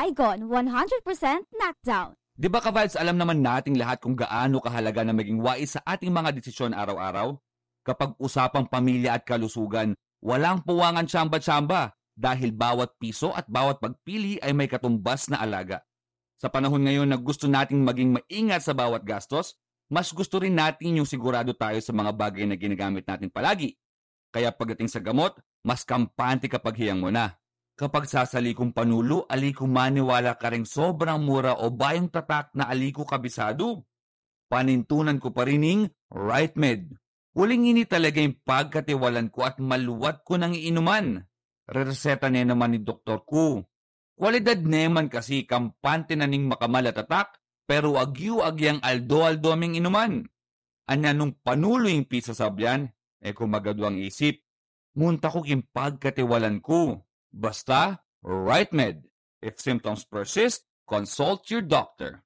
Baygon 100% knockdown. Di ba ka-vibes, alam naman nating lahat kung gaano kahalaga na maging wais sa ating mga desisyon araw-araw? Kapag usapang pamilya at kalusugan, walang puwangan tsamba-tsamba dahil bawat piso at bawat pagpili ay may katumbas na alaga. Sa panahon ngayon na gusto nating maging maingat sa bawat gastos, mas gusto rin natin yung sigurado tayo sa mga bagay na ginagamit natin palagi. Kaya pagdating sa gamot, mas kampante kapag hiyang mo na. Kapag sasalikong panulo, aliko maniwala ka ring sobrang mura o bayang tatak na aliko kabisado. Panintunan ko pa rin RightMed. Huling-hini talaga yung pagkatiwalan ko at maluwat ko nang iinuman. Rereseta niya naman ni doktor ko. Kwalidad naman kasi kampante na ning makamala-tatak, pero agyu-agyang aldo-aldoming inuman. Anya nung panulo yung pisa sabyan, kumagado ang isip. Munta ko yung pagkatiwalan ko. Basta, RightMed. If symptoms persist, consult your doctor.